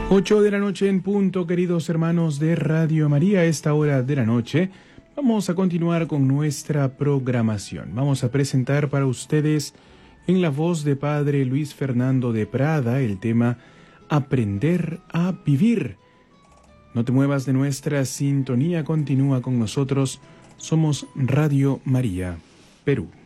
8 de la noche en punto, queridos hermanos de Radio María. A esta hora de la noche vamos a continuar con nuestra programación. Vamos a presentar para ustedes, en la voz de Padre Luis Fernando de Prada, el tema Aprender a Vivir. No te muevas de nuestra sintonía, continúa con nosotros. Somos Radio María, Perú.